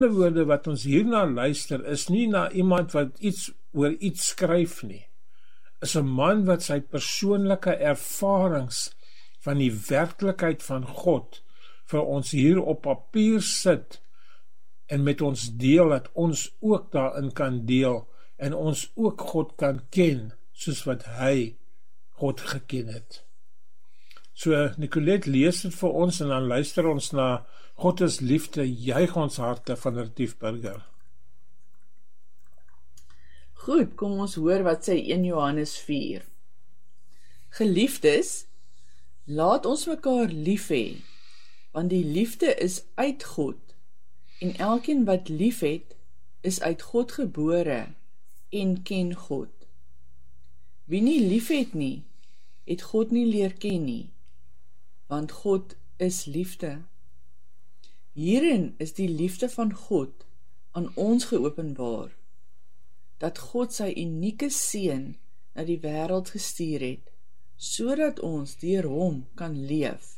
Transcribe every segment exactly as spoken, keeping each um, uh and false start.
ander woorde wat ons hierna luister, is nie na iemand wat iets oor iets skryf nie. Is 'n man wat sy persoonlike ervarings van die werklikheid van God vir ons hier op papier sit en met ons deel, dat ons ook daarin kan deel en ons ook God kan ken, soos wat hy God geken het. So Nicolette lees dit vir ons en dan luister ons na God is liefde, juig ons harte van Retief Burger. Goed, kom ons hoor wat sê een Johannes vier. Geliefdes, laat ons mekaar lief hê, want die liefde is uit God, en elkeen wat lief het, is uit God gebore en ken God. Wie nie lief het nie, het God nie leer ken nie, want God is liefde. Hierin is die liefde van God aan ons geopenbaar, dat God sy unieke seun na die wêreld gestuur het, sodat ons deur hom kan leef.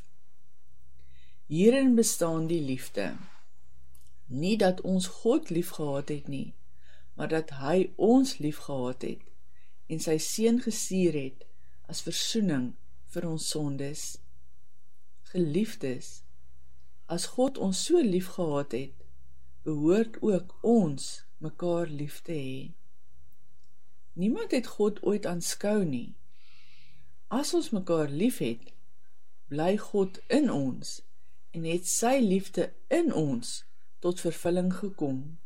Hierin bestaan die liefde, nie dat ons God liefgehad het nie, maar dat hy ons liefgehad het, en sy seun gestuur het, as versoening vir ons sondes. Geliefdes, as God ons so lief gehad het, behoort ook ons mekaar lief te hê. Niemand het God ooit aanskou nie. As ons mekaar lief het, bly God in ons, en het sy liefde in ons tot vervulling gekom.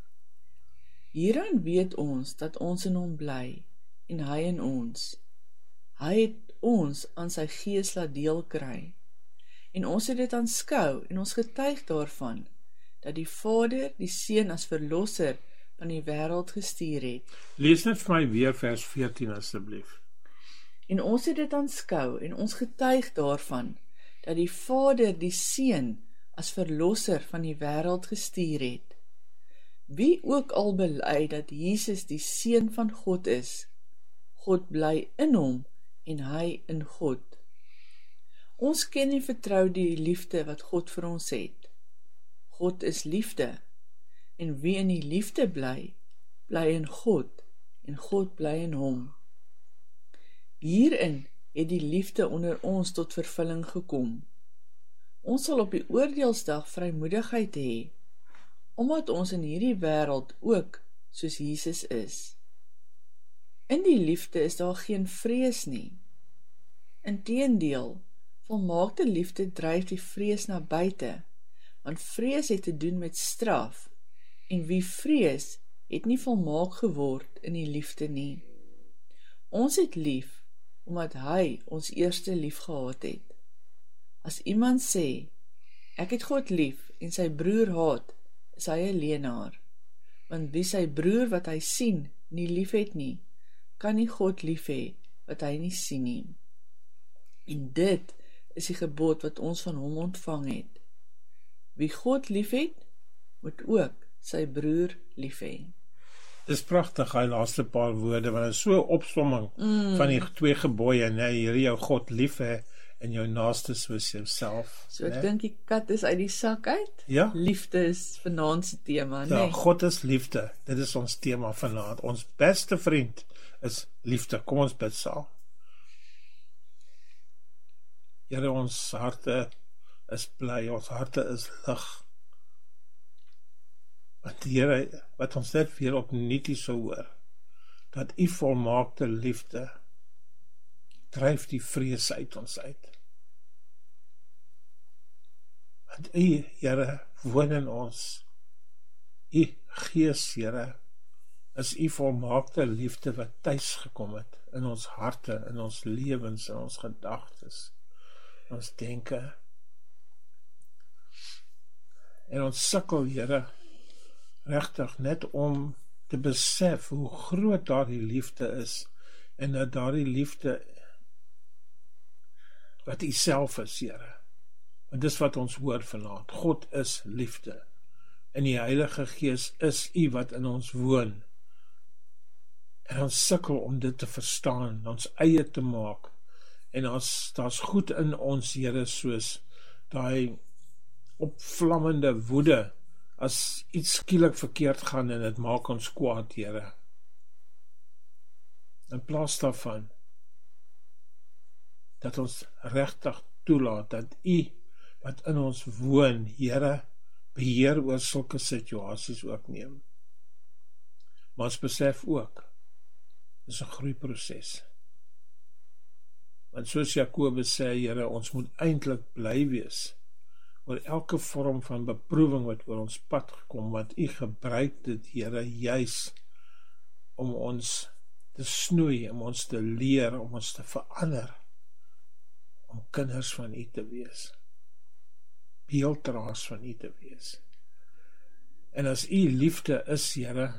Hieraan weet ons dat ons in hom bly, en hy in ons. Hy het ons aan sy gees laat deel kry, en ons het dit aanskou, en ons getuig daarvan, dat die Vader die Seun as verlosser van die wêreld gestuur het. Lees net vir my weer vers veertien asseblief. En ons het dit aanskou, en ons getuig daarvan, dat die Vader die Seun as verlosser van die wêreld gestuur het. Wie ook al bely dat Jesus die Seun van God is, God bly in hom, en hy in God. Ons ken en vertrou die liefde wat God vir ons het. God is liefde, en wie in die liefde bly, bly in God, en God bly in hom. Hierin het die liefde onder ons tot vervulling gekom. Ons sal op die oordeelsdag vrymoedigheid hê, omdat ons in hierdie wêreld ook soos Jesus is. In die liefde is daar geen vrees nie. Inteendeel, volmaakte liefde dryf die vrees na buite, want vrees het te doen met straf, en wie vrees, het nie volmaak geword in die liefde nie. Ons het lief, omdat hy ons eerste lief gehad het. As iemand sê, ek het God lief, en sy broer haat, is hy 'n leienaar, want wie sy broer wat hy sien, nie lief het nie, kan nie God lief hê, wat hy nie sien nie. En dit is die gebod wat ons van hom ontvang het. Wie God lief het, moet ook sy broer lief hê. Dis pragtig, hy laaste paar woorde, want dit is so 'n opsomming mm. van die twee gebooie, nee, hier jou God lief hê, en jou naaste soos jouself. So ek dink die kat is uit die sak uit. Ja. Liefde is vanaand se tema, Ja, nee. God is liefde. Dit is ons tema vanaand. Ons beste vriend is liefde. Kom ons bid saam. Here, ons harte is bly, ons harte is lig. Want Here, wat ons net weer opnuut hier sou hoor, dat u volmaakte liefde dryf die vrees uit ons uit. Want u, Here, woon in ons. U Gees, Here, is u volmaakte liefde wat tuis gekom het in ons harte, in ons lewens, in ons gedagtes, in ons denke. En ons sukkel, Here, regtig net om te besef hoe groot daardie liefde is, en dat daardie liefde wat u self is, Here. En dis wat ons hoor vanaand. God is liefde. En die Heilige Gees is u wat in ons woon. En ons sukkel om dit te verstaan, ons eie te maak. En ons, daar's goed in ons, Here, soos daai opvlammende woede as iets skielik verkeerd gaan en dit maak ons kwaad, Here. In plaas daarvan, dat ons regtig toelaat, dat U, wat in ons woon, Here, beheer oor sulke situasies ook neem. Maar ons besef ook, dit is 'n groeiproses. Want soos Jakobus sê, Here, ons moet eintlik bly wees oor elke vorm van beproewing wat oor ons pad gekom, want U gebruik dit, Here, juis om ons te snoei, om ons te leer, om ons te verander, om kinders van U te wees, beelddraers van U te wees. En as U liefde is, Here,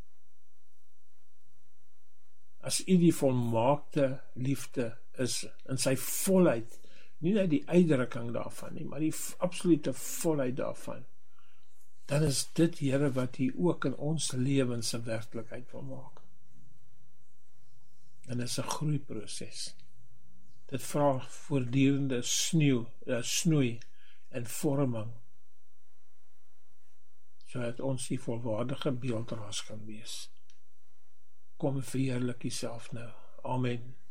as U die volmaakte liefde is, in sy volheid, nie net die uitdrukking daarvan nie, maar die absolute volheid daarvan, dan is dit, Here, wat U ook in ons lewens 'n werklikheid wil maak. En dit is 'n groeiproses. Dit vra voortdurende sneeu, uh, snoei en vorming, sodat ons die volwaardige beelddraers kan wees. Kom verheerlik U self nou. Amen.